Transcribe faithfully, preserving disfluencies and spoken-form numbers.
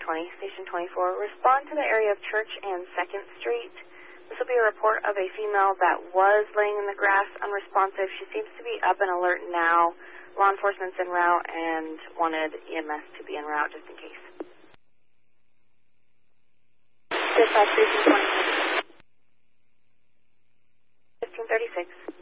twenty, Station twenty-four. Respond to the area of Church and second Street. This will be a report of a female that was laying in the grass unresponsive. She seems to be up and alert now. Law enforcement's en route and wanted E M S to be en route just in case. Dispatch Station twenty-six. fifteen thirty-six.